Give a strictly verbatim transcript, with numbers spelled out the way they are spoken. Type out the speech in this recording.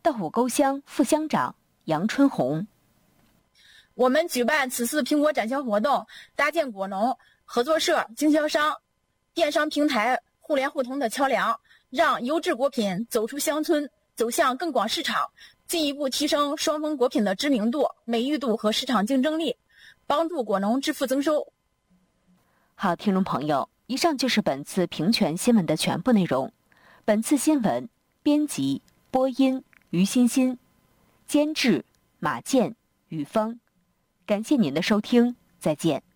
稻谷沟乡副乡长杨春红。 我们举办此次苹果展销活动，搭建果农、合作社、经销商、电商平台互联互通的桥梁，让优质果品走出乡村，走向更广市场，进一步提升双丰果品的知名度、美誉度和市场竞争力，帮助果农致富增收。 好，听众朋友，以上就是本次平权新闻的全部内容。本次新闻编辑、播音于欣欣，监制马健、雨峰。感谢您的收听，再见。